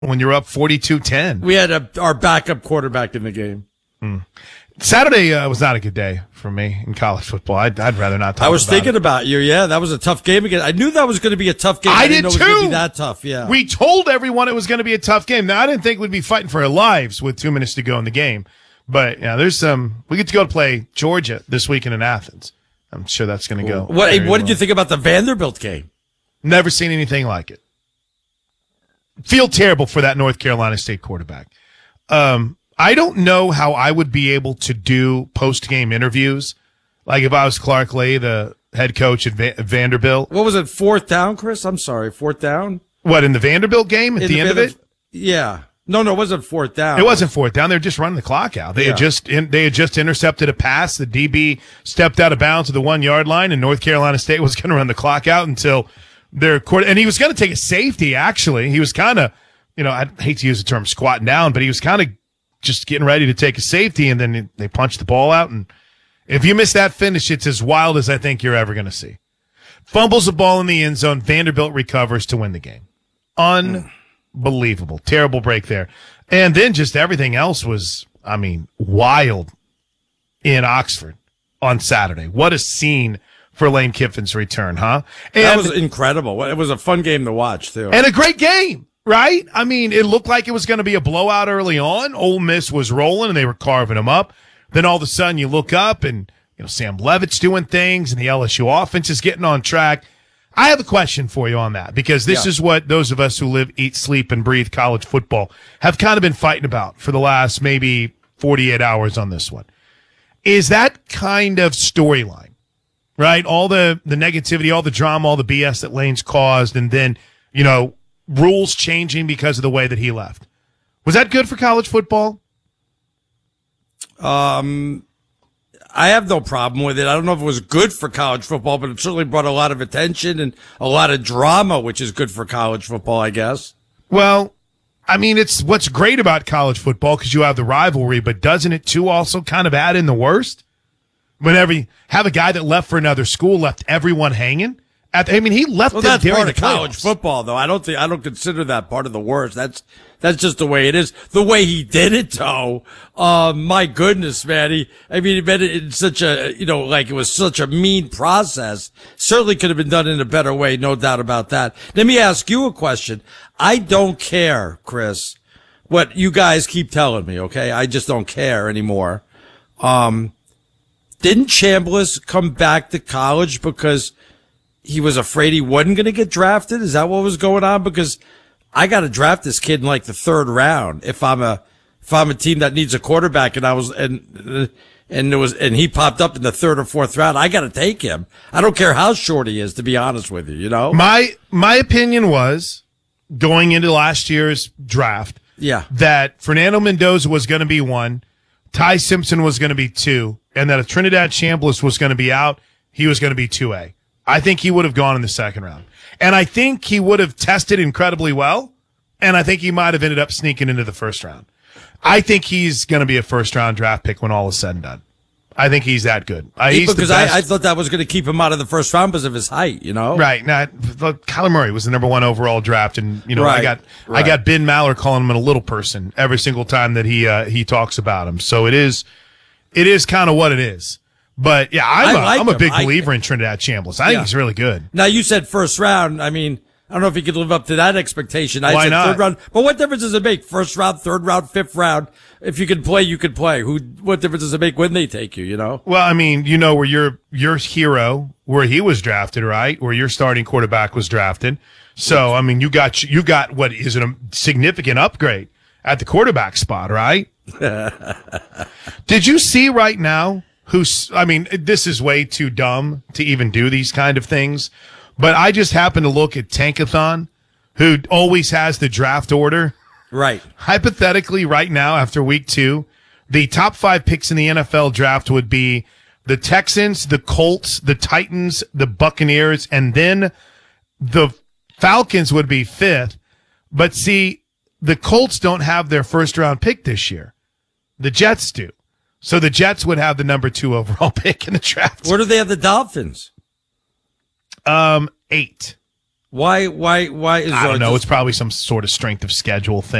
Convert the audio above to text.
when you're up 42-10. We had our backup quarterback in the game. Saturday was not a good day for me in college football. I'd rather not talk about it. I was thinking about you. Yeah, that was a tough game again. I knew that was going to be a tough game. I didn't did know too. It was going to be that tough. Yeah. We told everyone it was going to be a tough game. Now, I didn't think we'd be fighting for our lives with 2 minutes to go in the game. But yeah, there's some. We get to go to play Georgia this weekend in Athens. I'm sure that's going to go. What did you think about the Vanderbilt game? Never seen anything like it. Feel terrible for that North Carolina State quarterback. I don't know how I would be able to do post-game interviews. Like if I was Clark Lea, the head coach at Vanderbilt. What was it, fourth down, Chris? I'm sorry, fourth down? What, in the Vanderbilt game at the end of it? Yeah. No, it wasn't fourth down. It wasn't fourth down. They were just running the clock out. They had just intercepted a pass. The DB stepped out of bounds to the 1 yard line, and North Carolina State was going to run the clock out until their court. And he was going to take a safety. Actually, he was kind of, I hate to use the term squatting down, but he was kind of just getting ready to take a safety, and then they punched the ball out. And if you miss that finish, it's as wild as I think you're ever going to see. Fumbles the ball in the end zone. Vanderbilt recovers to win the game. Unbelievable. Terrible break there. And then just everything else was, wild in Oxford on Saturday. What a scene for Lane Kiffin's return, huh? And that was incredible. It was a fun game to watch, too. And a great game. Right? It looked like it was going to be a blowout early on. Ole Miss was rolling, and they were carving them up. Then all of a sudden you look up, and Sam Levitt's doing things, and the LSU offense is getting on track. I have a question for you on that, because this is what those of us who live, eat, sleep, and breathe college football have kind of been fighting about for the last maybe 48 hours on this one. Is that kind of storyline, right? All the negativity, all the drama, all the BS that Lane's caused, and then, rules changing because of the way that he left. Was that good for college football? I have no problem with it. I don't know if it was good for college football, but it certainly brought a lot of attention and a lot of drama, which is good for college football, I guess. Well, it's what's great about college football because you have the rivalry, but doesn't it too also kind of add in the worst? Whenever you have a guy that left for another school, left everyone hanging. He left. Well, that's part of college football, though. I don't consider that part of the worst. That's just the way it is. The way he did it, though. My goodness, man. He made it in such a, like it was such a mean process. Certainly could have been done in a better way. No doubt about that. Let me ask you a question. I don't care, Chris, what you guys keep telling me. Okay. I just don't care anymore. Didn't Chambliss come back to college because he was afraid he wasn't going to get drafted? Is that what was going on? Because I got to draft this kid in like the third round if I'm a team that needs a quarterback, and he popped up in the third or fourth round. I got to take him. I don't care how short he is, to be honest with you. My opinion was going into last year's draft. Yeah, that Fernando Mendoza was going to be 1, Ty Simpson was going to be 2, and that if Trinidad Chambliss was going to be out, he was going to be 2A. I think he would have gone in the second round. And I think he would have tested incredibly well, and I think he might have ended up sneaking into the first round. I think he's going to be a first-round draft pick when all is said and done. I think he's that good. Because I thought that was going to keep him out of the first round because of his height, Right. Now, Kyler Murray was the number 1 overall draft, and, right. I got Ben Maller calling him a little person every single time that he talks about him. So it is kind of what it is. But yeah, I'm a big believer in Trinidad Chambliss. I think he's really good. Now you said first round. I don't know if he could live up to that expectation. Why not? Third round. But what difference does it make? First round, third round, fifth round. If you can play, you can play. What difference does it make when they take you? Well, where your hero, where he was drafted, right? Where your starting quarterback was drafted. So you got what is a significant upgrade at the quarterback spot, right? Did you see right now? This is way too dumb to even do these kind of things, but I just happened to look at Tankathon, who always has the draft order. Right. Hypothetically, right now, after week 2, the top 5 picks in the NFL draft would be the Texans, the Colts, the Titans, the Buccaneers, and then the Falcons would be 5th. But see, the Colts don't have their first-round pick this year. The Jets do. So the Jets would have the number 2 overall pick in the draft. Where do they have the Dolphins? 8. Why is I don't know. just It's probably some sort of strength of schedule thing.